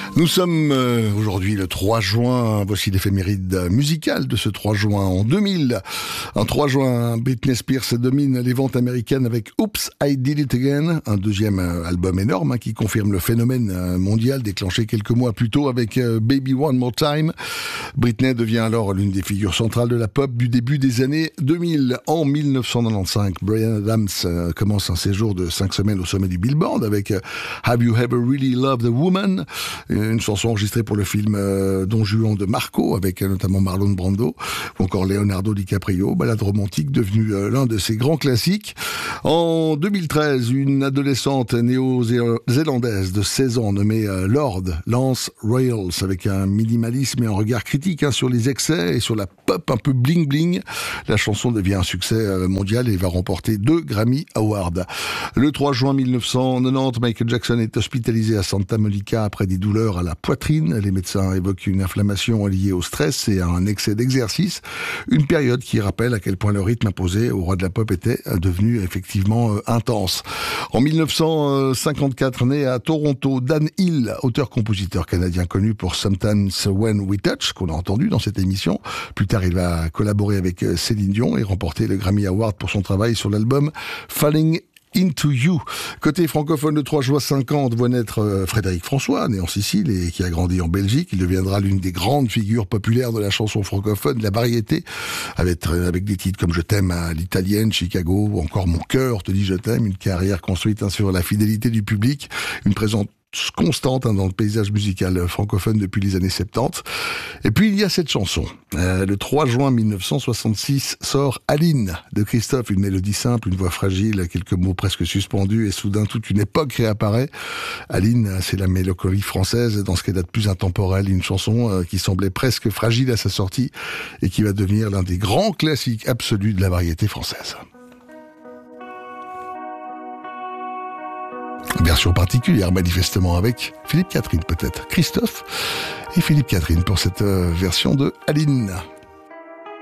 Nous sommes aujourd'hui le 3 juin, voici l'éphéméride musicale de ce 3 juin en 2000. En 3 juin, Britney Spears domine les ventes américaines avec Oops, I Did It Again, un deuxième album énorme qui confirme le phénomène mondial déclenché quelques mois plus tôt avec Baby One More Time. Britney devient alors l'une des figures centrales de la pop du début des années 2000. En 1995, Bryan Adams commence un séjour de 5 semaines au sommet du Billboard avec Have You Ever Really Loved a Woman, une chanson enregistrée pour le film Don Juan de Marco avec notamment Marlon Brando ou encore Leonardo DiCaprio, balade romantique devenue l'un de ses grands classiques. En 2013, une adolescente néo-zélandaise de 16 ans nommée Lance Royals, avec un minimalisme et un regard critique sur les excès et sur la pop un peu bling-bling. La chanson devient un succès mondial et va remporter 2 Grammy Awards. Le 3 juin 1990, Michael Jackson est hospitalisé à Santa Monica après des douleurs à la poitrine. Les médecins évoquent une inflammation liée au stress et à un excès d'exercice. Une période qui rappelle à quel point le rythme imposé au roi de la pop était devenu effectivement intense. En 1954, né à Toronto, Dan Hill, auteur-compositeur canadien connu pour Sometimes When We Touch, qu'on a entendu dans cette émission. Plus tard, il va collaborer avec Céline Dion et remporter le Grammy Award pour son travail sur l'album Falling Into You. Côté francophone, le 3 juin 50 voit naître Frédéric François, né en Sicile et qui a grandi en Belgique. Il deviendra l'une des grandes figures populaires de la chanson francophone, de la variété, avec des titres comme Je t'aime à l'italienne, Chicago, ou encore Mon cœur te dit je t'aime, une carrière construite sur la fidélité du public, une présence constante dans le paysage musical francophone depuis les années 70. Et puis il y a cette chanson. Le 3 juin 1966 sort Aline de Christophe, une mélodie simple, une voix fragile, quelques mots presque suspendus et soudain toute une époque réapparaît. Aline, c'est la mélancolie française dans ce qu'elle a de plus intemporel, une chanson qui semblait presque fragile à sa sortie et qui va devenir l'un des grands classiques absolus de la variété française. Version particulière, manifestement, avec Philippe Catherine peut-être. Christophe et Philippe Catherine pour cette version de Aline.